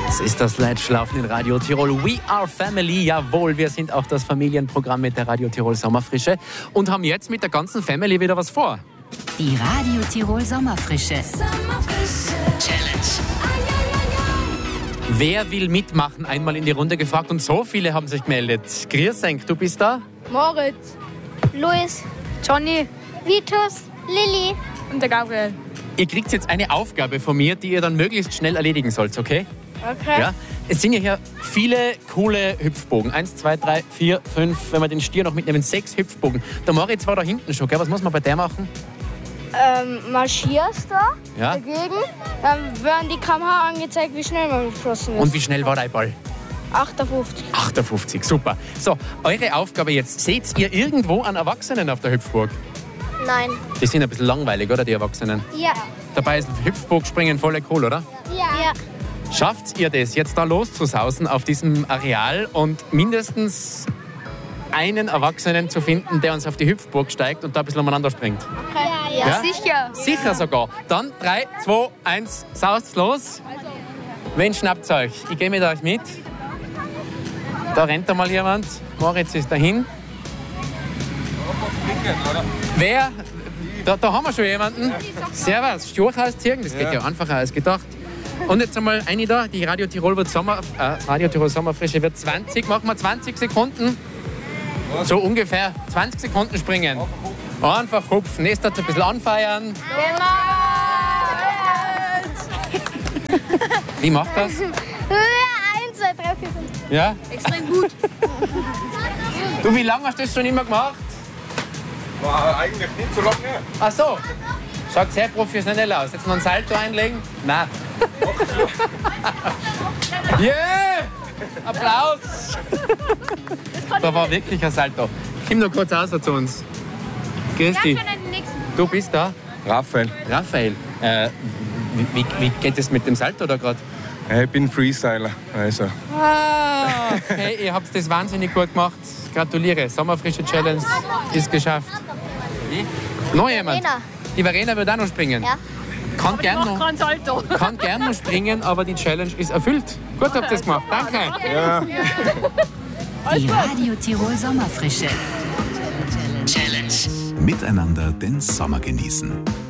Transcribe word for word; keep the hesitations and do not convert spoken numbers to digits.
Das ist das Leitschlafen in Radio Tirol. We are Family. Jawohl, wir sind auch das Familienprogramm mit der Radio Tirol Sommerfrische und haben jetzt mit der ganzen Family wieder was vor. Die Radio Tirol Sommerfrische. Sommerfrische Challenge. Wer will mitmachen? Einmal in die Runde gefragt und so viele haben sich gemeldet. Griersenk, du bist da? Moritz, Luis, Johnny Vitus, Lilly. und der Gabriel. Ihr kriegt jetzt eine Aufgabe von mir, die ihr dann möglichst schnell erledigen sollt, okay? Okay. Ja? Es sind ja hier viele coole Hüpfbogen. Eins, zwei, drei, vier, fünf. Wenn wir den Stier noch mitnehmen, sechs Hüpfbogen. Der Moritz war da hinten schon, gell? Was muss man bei der machen? Ähm, marschierst da Ja? dagegen, dann werden die Kamera angezeigt, wie schnell man geschossen ist. Und wie schnell war dein Ball? achtundfünfzig. achtundfünfzig, super. So, eure Aufgabe jetzt. Seht ihr irgendwo einen Erwachsenen auf der Hüpfburg? Nein. Die sind ein bisschen langweilig, oder, die Erwachsenen? Ja. Dabei ist Hüpfburgspringen voll cool, oder? Ja. ja. Schafft ihr das, jetzt da loszusausen auf diesem Areal und mindestens einen Erwachsenen zu finden, der uns auf die Hüpfburg steigt und da ein bisschen umeinander springt? Ja. Ja? Sicher. Sicher sogar. Dann drei, zwei, eins, saust los. Wen schnappt euch? Ich gehe mit euch mit. Da rennt da mal jemand. Moritz ist dahin. Wer? Da, da haben wir schon jemanden. Servus, Storch heißt Zirgen. Das geht ja einfacher als gedacht. Und jetzt einmal eine da. Die Radio Tirol, wird Sommer, äh, Radio Tirol Sommerfrische wird zwanzig. Machen wir zwanzig Sekunden. So ungefähr zwanzig Sekunden springen. Einfach hupfen. Nächstes ein bisschen anfeiern. Wie macht das? eins, zwei, drei, vier, fünf. Ja? Extrem gut. Du, wie lange hast du das schon immer gemacht? War eigentlich nicht so lange. Ach so. Schaut sehr professionell aus. Jetzt noch ein Salto einlegen? Nein. Yeah! Applaus! Da war wirklich ein Salto. Komm noch kurz raus zu uns. Grüß dich. Du bist da? Raphael. Raphael. Äh, wie, wie geht es mit dem Salto da gerade? Ich bin Freestyler. Also. Ah, okay, ihr habt das wahnsinnig gut gemacht. Gratuliere. Sommerfrische Challenge ist geschafft. Wie? Noch jemand? Verena. Die Verena wird auch noch springen. Ja. Kann gern noch, Kein Salto. kann gern noch springen, aber die Challenge ist erfüllt. Gut habt ihr das gemacht. Danke. Ja. Die Radio Tirol Sommerfrische. Challenge. Miteinander den Sommer genießen.